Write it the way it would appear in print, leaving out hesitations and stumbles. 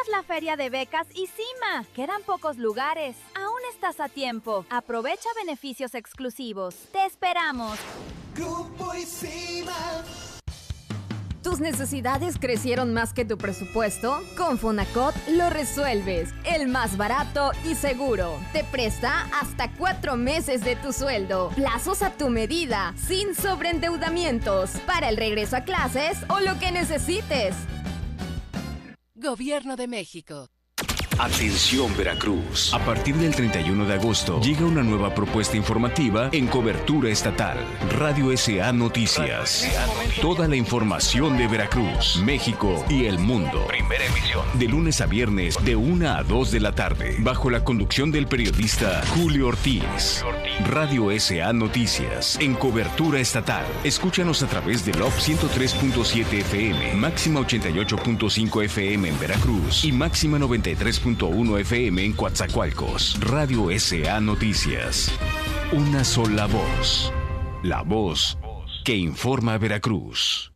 vayas la feria de becas ICIMA. Quedan pocos lugares. Aún estás a tiempo. Aprovecha beneficios exclusivos. ¡Te esperamos! Grupo ICIMA. ¿Tus necesidades crecieron más que tu presupuesto? Con Fonacot lo resuelves. El más barato y seguro. Te presta hasta 4 meses de tu sueldo. Plazos a tu medida, sin sobreendeudamientos. Para el regreso a clases o lo que necesites. Gobierno de México. Atención Veracruz. A partir del 31 de agosto llega una nueva propuesta informativa en cobertura estatal. Radio SA Noticias. Toda la información de Veracruz, México y el mundo. Primera emisión. De lunes a viernes de 1 a 2 de la tarde. Bajo la conducción del periodista Julio Ortiz. Radio SA Noticias. En cobertura estatal. Escúchanos a través de LOP 103.7 FM. Máxima 88.5 FM en Veracruz. Y máxima 93.1 FM en Coatzacoalcos. Radio SA Noticias. Una sola voz. La voz que informa a Veracruz.